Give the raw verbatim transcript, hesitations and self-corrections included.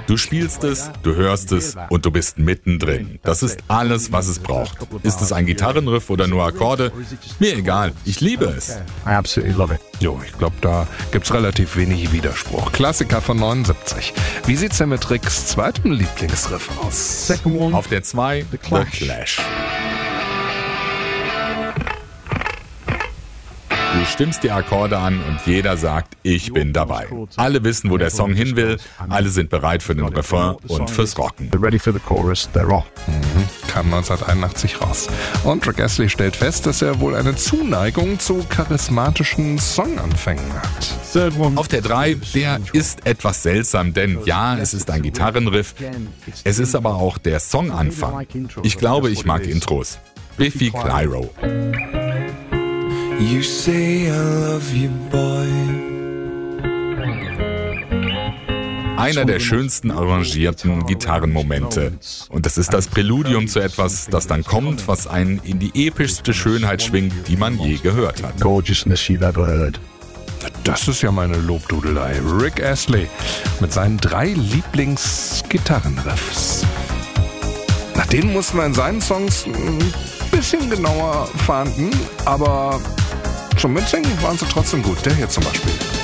Du spielst es, du hörst es und du bist mittendrin. Das ist alles, was es braucht. Ist es ein Gitarrenriff oder nur Akkorde? Mir egal, ich liebe es. I absolutely love it. Jo, ich glaube, da gibt's relativ wenig Widerspruch. Klassiker von neunundsiebzig. Wie sieht's denn mit Ricks zweitem Lieblingsriff aus? Second one, Auf der zwei, The Clash. Du stimmst die Akkorde an und jeder sagt, ich bin dabei. Alle wissen, wo der Song hin will, alle sind bereit für den Refrain und fürs Rocken. they're ready for the chorus, they're off. Mhm, kam neunzehnhunderteinundachtzig raus. Und Rick Astley stellt fest, dass er wohl eine Zuneigung zu charismatischen Songanfängen hat. Third one, Auf der drei, der ist etwas seltsam, denn ja, es ist ein Gitarrenriff, es ist aber auch der Songanfang. Ich glaube, ich mag Intros. Biffy Clyro. You say I love you, boy. Einer der schönsten arrangierten Gitarrenmomente. Und das ist das Präludium zu etwas, das dann kommt, was einen in die epischste Schönheit schwingt, die man je gehört hat. gorgeousness you've ever heard. Das ist ja meine Lobdudelei. Rick Astley mit seinen drei Lieblingsgitarrenriffs. Nach denen muss man in seinen Songs ein bisschen genauer fahnden, aber zum Mitsingen waren sie trotzdem gut. Der hier zum Beispiel.